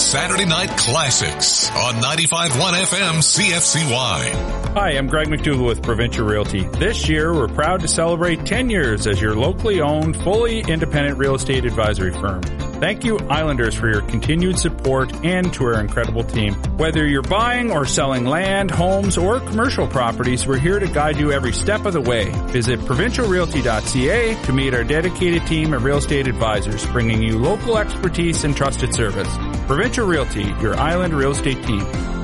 Saturday Night Classics on 95.1 FM CFCY. Hi, I'm Greg McDougall with Provincial Realty. This year, we're proud to celebrate 10 years as your locally owned, fully independent real estate advisory firm. Thank you, Islanders, for your continued support and to our incredible team. Whether you're buying or selling land, homes, or commercial properties, we're here to guide you every step of the way. Visit provincialrealty.ca to meet our dedicated team of real estate advisors, bringing you local expertise and trusted service. Provincial Realty, your island real estate team.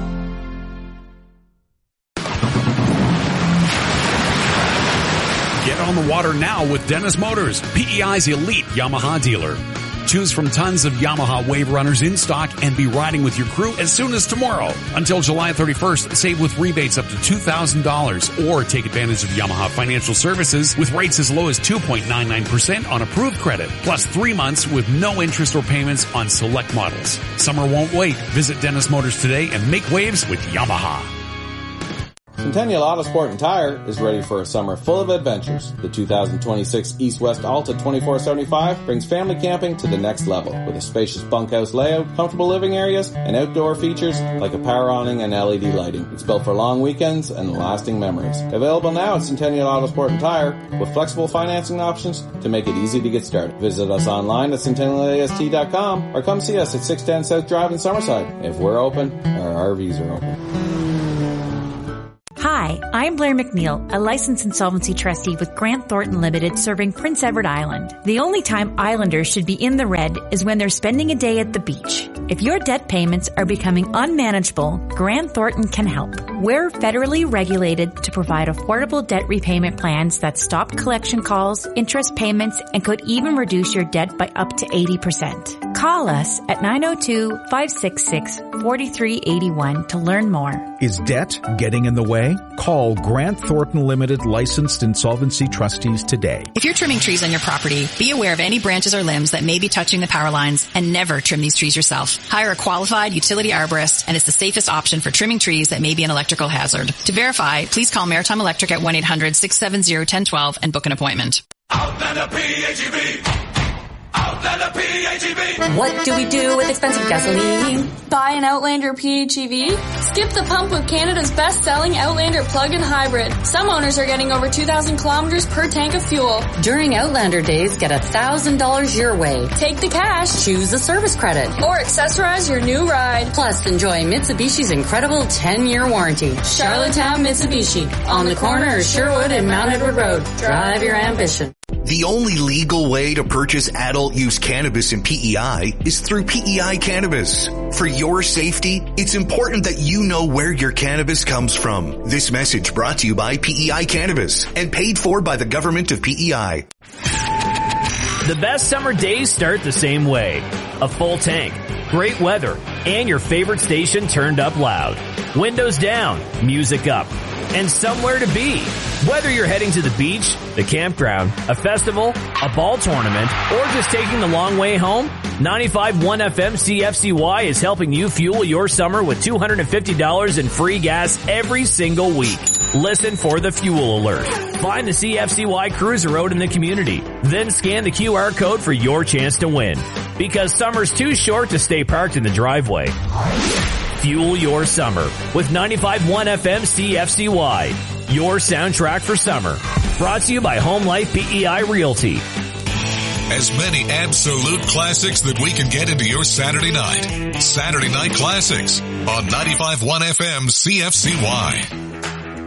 Get on the water now with Dennis Motors, PEI's elite Yamaha dealer. Choose from tons of Yamaha Wave Runners in stock and be riding with your crew as soon as tomorrow. Until July 31st, save with rebates up to $2,000 or take advantage of Yamaha Financial Services with rates as low as 2.99% on approved credit, plus 3 months with no interest or payments on select models. Summer won't wait. Visit Dennis Motors today and make waves with Yamaha. Centennial Autosport and Tire is ready for a summer full of adventures. The 2026 East-West Alta 2475 brings family camping to the next level with a spacious bunkhouse layout, comfortable living areas, and outdoor features like a power awning and LED lighting. It's built for long weekends and lasting memories. Available now at Centennial Autosport and Tire with flexible financing options to make it easy to get started. Visit us online at centennialast.com or come see us at 610 South Drive in Summerside. If we're open, our RVs are open. Hi, I'm Blair McNeil, a licensed insolvency trustee with Grant Thornton Limited serving Prince Edward Island. The only time Islanders should be in the red is when they're spending a day at the beach. If your debt payments are becoming unmanageable, Grant Thornton can help. We're federally regulated to provide affordable debt repayment plans that stop collection calls, interest payments, and could even reduce your debt by up to 80%. Call us at 902-566-4381 to learn more. Is debt getting in the way? Call Grant Thornton Limited licensed insolvency trustees today. If you're trimming trees on your property, be aware of any branches or limbs that may be touching the power lines and never trim these trees yourself. Hire a qualified utility arborist and it's the safest option for trimming trees that may be an electrical hazard. To verify, please call Maritime Electric at 1-800-670-1012 and book an appointment. Outlander PHEV! Outlander PHEV! What do we do with expensive gasoline? Buy an Outlander PHEV? Skip the pump with Canada's best-selling Outlander plug-in hybrid. Some owners are getting over 2,000 kilometers per tank of fuel. During Outlander days, get $1,000 your way. Take the cash. Choose a service credit. Or accessorize your new ride. Plus, enjoy Mitsubishi's incredible 10-year warranty. Charlottetown Mitsubishi. On the corner of Sherwood and Mount Edward Road. Drive your ambition. The only legal way to purchase adult-use cannabis in PEI is through PEI Cannabis. For your safety, it's important that you know where your cannabis comes from. This message brought to you by PEI Cannabis and paid for by the government of PEI. The best summer days start the same way. A full tank, great weather, and your favorite station turned up loud. Windows down, music up, and somewhere to be. Whether you're heading to the beach, the campground, a festival, a ball tournament, or just taking the long way home, 95.1 FM CFCY is helping you fuel your summer with $250 in free gas every single week. Listen for the fuel alert. Find the CFCY Cruiser Road in the community. Then scan the QR code for your chance to win. Because summer's too short to stay parked in the driveway. Fuel your summer with 95.1 FM CFCY. Your soundtrack for summer. Brought to you by Home Life PEI Realty. As many absolute classics that we can get into your Saturday night. Saturday Night Classics on 95.1 FM CFCY.